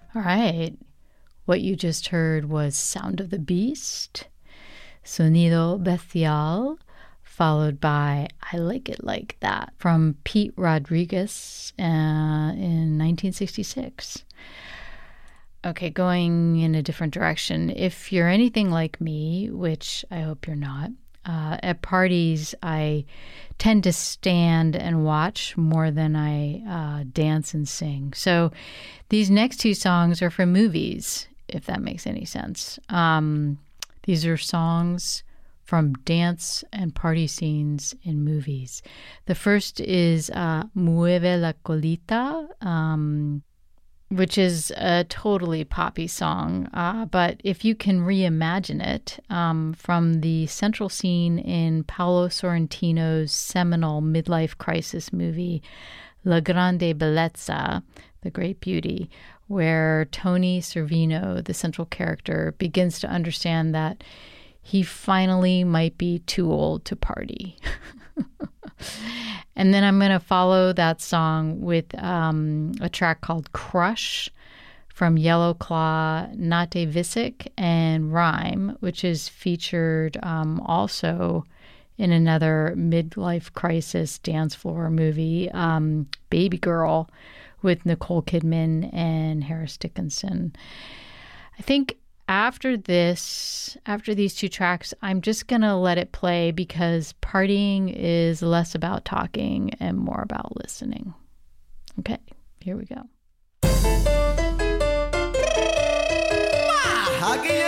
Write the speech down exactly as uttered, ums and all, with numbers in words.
All right. What you just heard was Sound of the Beast, Sonido Bestial, followed by I Like It Like That from Pete Rodriguez uh, in nineteen sixty-six. Okay, going in a different direction. If you're anything like me, which I hope you're not, uh, at parties I tend to stand and watch more than I uh, dance and sing. So these next two songs are from movies, if that makes any sense. Um, these are songs from dance and party scenes in movies. The first is uh, Mueve la Colita, um, which is a totally poppy song. Uh, but if you can reimagine it um, from the central scene in Paolo Sorrentino's seminal midlife crisis movie, La Grande Bellezza, The Great Beauty, where Tony Servino, the central character, begins to understand that he finally might be too old to party. And then I'm going to follow that song with um, a track called Crush from Yellow Claw, Nate Visick, and Rhyme, which is featured um, also in another midlife crisis dance floor movie, um, Baby Girl, with Nicole Kidman and Harris Dickinson. I think after this, after these two tracks, I'm just going to let it play because partying is less about talking and more about listening. Okay, here we go. Aquí